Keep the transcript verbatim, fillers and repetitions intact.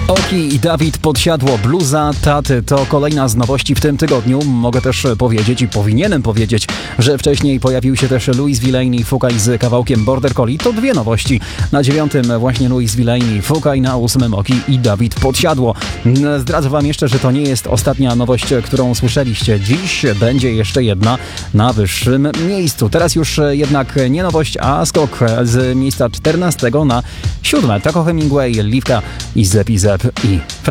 Oki i Dawid Podsiadło, bluza taty to kolejna z nowości w tym tygodniu. Mogę też powiedzieć i powinienem powiedzieć, że wcześniej pojawił się też Louis Villainy Fukaj z kawałkiem Border Collie. To dwie nowości. Na dziewiątym właśnie Louis Villainy Fukaj, na ósmym Oki i Dawid Podsiadło. Zdradzę wam jeszcze, że to nie jest ostatnia nowość, którą słyszeliście. Dziś będzie jeszcze jedna na wyższym miejscu. Teraz już jednak nie nowość, a skok z miejsca czternastego na siódme. Taco Hemingway, Liwka i Zep i Zep i